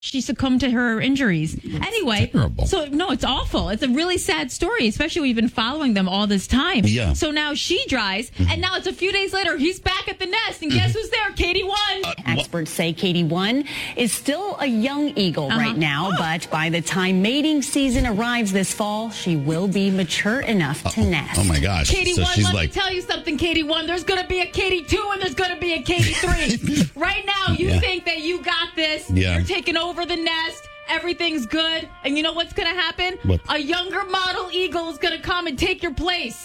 she succumbed to her injuries. Anyway, terrible. so no, it's awful. It's a really sad story, especially we've been following them all this time. Yeah. So now she dries, and now it's a few days later, he's back at the nest, and guess who's there? Katie One. Experts say Katie One is still a young eagle right now, but by the time mating season arrives this fall, she will be mature enough to nest. Oh my gosh. Katie So One, she's let like, me tell you something, Katie One. There's going to be a Katie 2 and there's going to be a Katie 3. Right now, you think that you got this. Yeah. You're taking over the nest. Everything's good. And you know what's going to happen? What? A younger model eagle is going to come and take your place.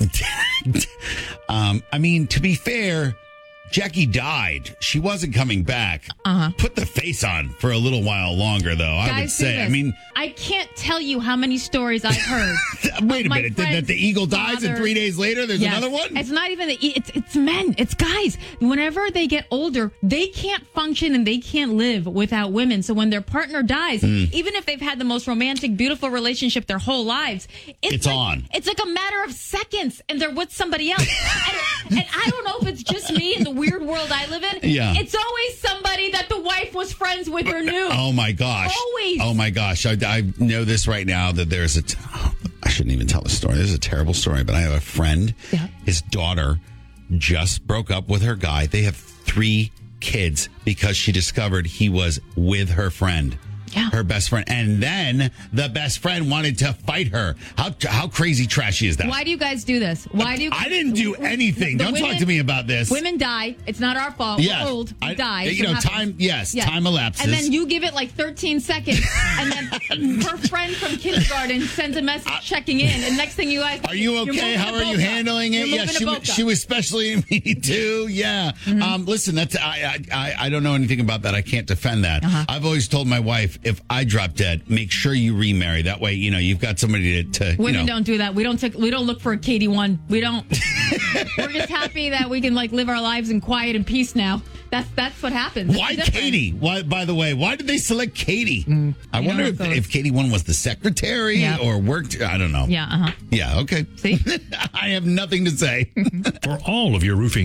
I mean, to be fair, Jackie died. She wasn't coming back. Put the face on for a little while longer, though. I would Guys, do say. this. I mean, I can't tell you how many stories I've heard. wait a my minute. That friend's the eagle dies and father- 3 days later there's Yes. another one? It's not even it's men. It's guys. Whenever they get older, they can't function and they can't live without women. So when their partner dies, even if they've had the most romantic, beautiful relationship their whole lives, It's on. It's like a matter of seconds, and they're with somebody else. and I don't know if it's just me in the weird world I live in. Yeah. It's always somebody that the wife was friends with or knew. Oh my gosh. Always. Oh my gosh. I know this right now that there's I shouldn't even tell the story. This is a terrible story, but I have a friend. Yeah. His daughter just broke up with her guy. They have 3 kids because she discovered he was with her friend. Yeah. Her best friend. And then the best friend wanted to fight her. How crazy trashy is that? Why do you guys do this? Why do you? I didn't do anything. The Don't talk women- to me about this. Women die. It's not our fault. Yes. We're old. We die. You Shit know, happens. time. Yes, Yeah. time elapses. And then you give it like 13 seconds, and then her friend from kindergarten sends a message checking in, and next thing you guys, Are you you're okay? moving How to are you Boca. handling it? You're Yeah, moving to Boca. she was specially me too. Yeah. Listen, that's I don't know anything about that. I can't defend that. I've always told my wife, if I drop dead, make sure you remarry. That way, you've got somebody to Women don't do that. We don't look for a Katie One. We don't. We're just happy that we can live our lives in quiet and peace now. That's what happens. It's Why different. Katie? Why? By the way, why did they select Katie? I wonder if Katie One was the secretary Yeah. or worked. I don't know. Yeah. Yeah. Okay. See? I have nothing to say. For all of your roofing